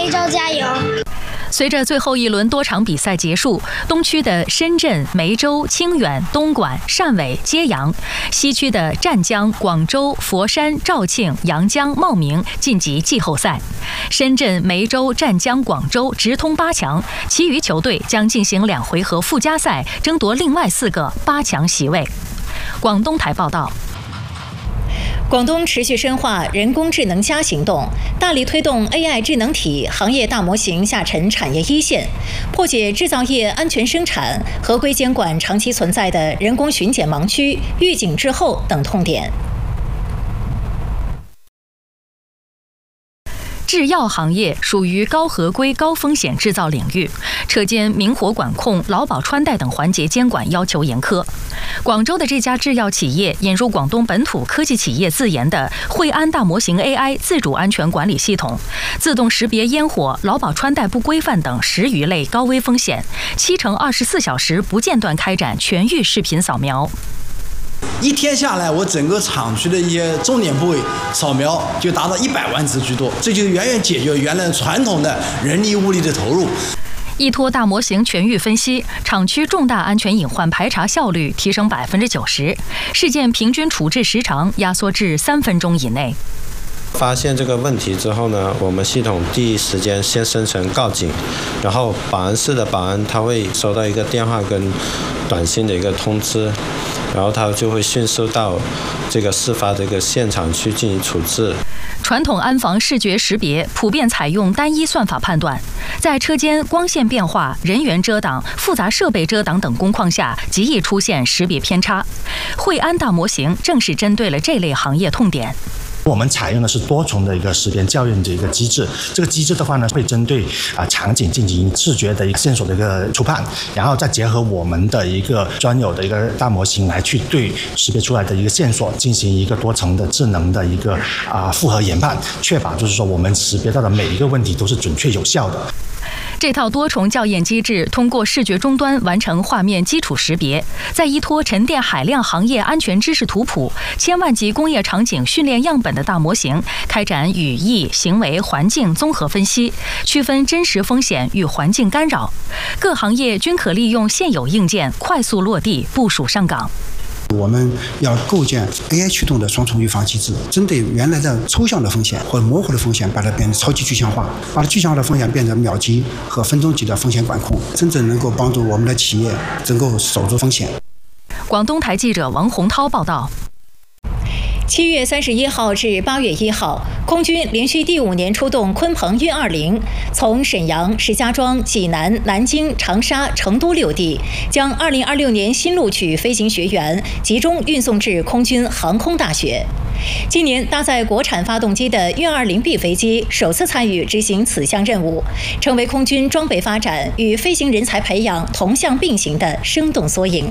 梅州加油！ 随着最后一轮多场比赛结束，东区的深圳、梅州、清远、东莞、汕尾、揭阳；西区的湛江、广州、佛山、肇庆、阳江、茂名晋级季后赛。深圳、梅州、湛江、广州直通8强，其余球队将进行2回合附加赛，争夺另外4个8强席位。广东台报道。 广东持续深化人工智能+行动，大力推动 AI 智能体行业大模型下沉产业一线，破解制造业安全生产、合规监管长期存在的人工巡检盲区、预警滞后等痛点。 制药行业属于高合规、高风险制造领域，车间明火管控、劳保穿戴等环节监管要求严苛。广州的这家制药企业引入广东本土科技企业自研的惠安大模型 AI 自主安全管理系统，自动识别烟火、劳保穿戴不规范等10余类高危风险，7乘24小时不间断开展全域视频扫描。 一天下来，我整个厂区的一些重点部位扫描就达到100万次居多，这就远远解决原来传统的人力物力的投入。 依托大模型全域分析，厂区重大安全隐患排查效率提升90%，事件平均处置时长压缩至3分钟以内。 发现这个问题之后呢，我们系统第一时间先生成告警，然后保安室的保安他会收到一个电话跟短信的一个通知，然后他就会迅速到这个事发这个现场去进行处置。 传统安防视觉识别普遍采用单一算法判断，在车间光线变化、人员遮挡、复杂设备遮挡等工况下，极易出现识别偏差。惠安大模型正是针对了这类行业痛点。 我们采用的是多重的一个识别校验的一个机制，这个机制的话呢，会针对场景进行视觉的一个线索的一个初判，然后再结合我们的一个专有的一个大模型来去对识别出来的一个线索进行一个多层的智能的一个复合研判，确保就是说我们识别到的每一个问题都是准确有效的。 这套多重校验机制通过视觉终端完成画面基础识别，再依托沉淀海量行业安全知识图谱、千万级工业场景训练样本的大模型，开展语义、行为、环境综合分析，区分真实风险与环境干扰。各行业均可利用现有硬件快速落地部署上岗。 我们要构建 AI 驱动的双重预防机制，针对原来的抽象的风险或者模糊的风险，把它变成超级具象化，把它具象化的风险变成秒级和分钟级的风险管控，真正能够帮助我们的企业能够守住风险。 广东台记者王洪涛报道。 7月31号至8月1号，空军连续第5年出动鲲鹏运20，从沈阳、石家庄、济南、南京、长沙、成都6地，将2026年新录取飞行学员集中运送至空军航空大学。今年搭载国产发动机的运20B 飞机首次参与执行此项任务，成为空军装备发展与飞行人才培养同向并行的生动缩影。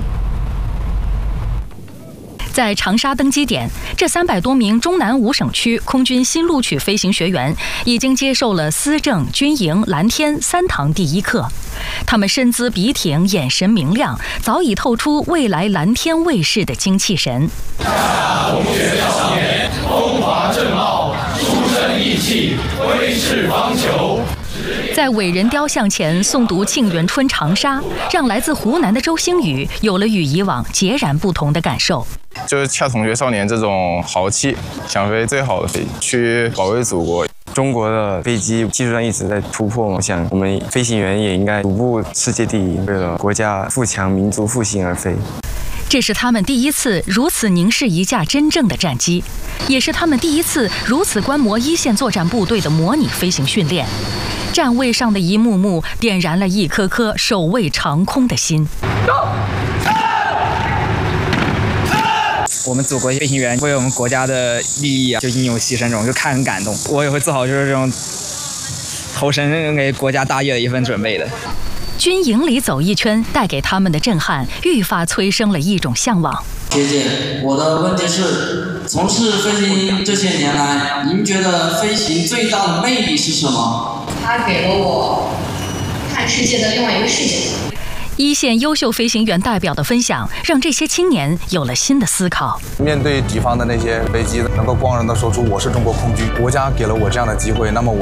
在长沙登机点，这300多名中南5省区空军新录取飞行学员已经接受了思政、军营、蓝天3堂第一课。他们身姿笔挺，眼神明亮，早已透出未来蓝天卫士的精气神。 同学少年，风华正茂，书生意气，威势方遒。 在伟人雕像前诵读《沁园春·长沙》，让来自湖南的周星宇有了与以往截然不同的感受。 就是像同学少年这种豪气，想飞最好的飞，去保卫祖国。中国的飞机技术上一直在突破，我想我们飞行员也应该逐步世界第一，为了国家富强、民族复兴而飞。 这是他们第一次如此凝视一架真正的战机，也是他们第一次如此观摩一线作战部队的模拟飞行训练。站位上的一幕幕，点燃了一颗颗守卫长空的心。 我们祖国飞行员为我们国家的利益就英勇牺牲，这种就看很感动。我也会做好就是这种投身给国家大业的一份准备的。 军营里走一圈，带给他们的震撼愈发催生了一种向往。 姐姐，我的问题是，从事飞行这些年来，您觉得飞行最大的魅力是什么？ 它给了我看世界的另外一个视角。 一线优秀飞行员代表的分享，让这些青年有了新的思考。 面对敌方的那些飞机，能够光荣地说出我是中国空军，国家给了我这样的机会，那么